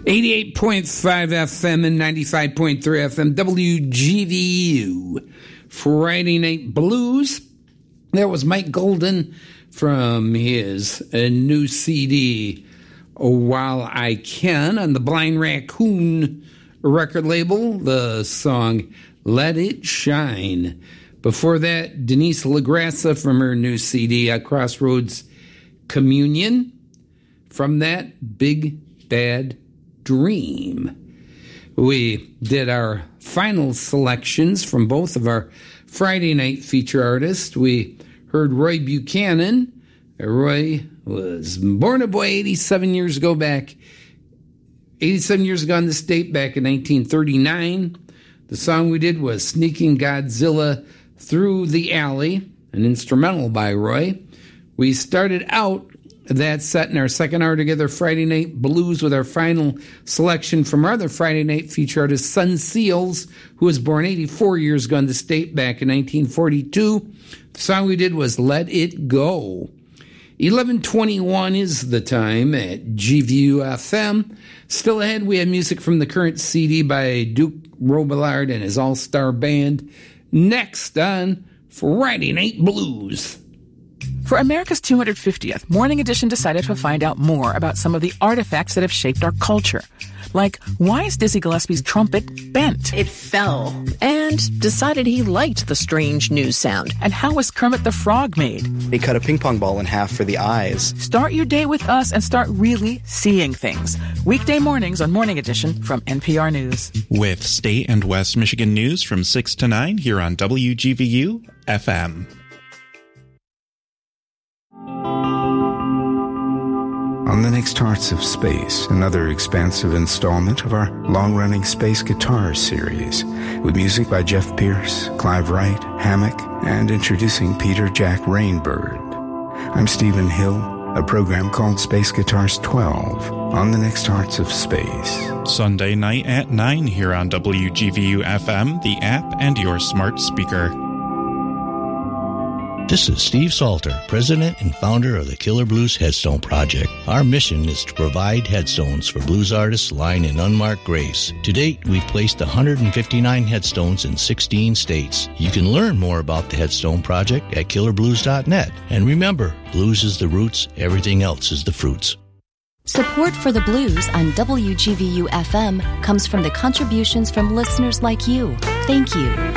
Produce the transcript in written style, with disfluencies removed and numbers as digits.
88.5 FM and 95.3 FM, WGVU. Friday Night Blues. That was Mike Golden from his new CD, While I Can, on the Blind Raccoon record label, the song Let It Shine. Before that, Denise LaGrassa from her new CD, Crossroads Communion, from that Big Bad Dream. We did our final selections from both of our Friday night feature artists. We heard Roy Buchanan. Roy was born a boy 87 years ago on this date, back in 1939. The song we did was Sneaking Godzilla Through the Alley, an instrumental by Roy. We started out that set in our second hour together, Friday Night Blues, with our final selection from our other Friday night feature artist, Sun Seals, who was born 84 years ago on this date, back in 1942. The song we did was Let It Go. 11:21 is the time at GVU FM. Still ahead, we have music from the current CD by Duke Robillard and his all-star band. Next on Friday Night Blues. For America's 250th, Morning Edition decided to find out more about some of the artifacts that have shaped our culture. Like, why is Dizzy Gillespie's trumpet bent? It fell and decided he liked the strange new sound. And how was Kermit the Frog made? They cut a ping pong ball in half for the eyes. Start your day with us and start really seeing things. Weekday mornings on Morning Edition from NPR News. With state and West Michigan news from 6 to 9 here on WGVU FM. On the next Hearts of Space, another expansive installment of our long-running Space Guitar series, with music by Jeff Pierce, Clive Wright, Hammock, and introducing Peter Jack Rainbird. I'm Stephen Hill, a program called Space Guitars 12 on the next Hearts of Space. Sunday night at 9 here on WGVU FM, the app, and your smart speaker. This is Steve Salter, president and founder of the Killer Blues Headstone Project. Our mission is to provide headstones for blues artists lying in unmarked graves. To date, we've placed 159 headstones in 16 states. You can learn more about the Headstone Project at killerblues.net. And remember, blues is the roots, everything else is the fruits. Support for the blues on WGVU FM comes from the contributions from listeners like you. Thank you.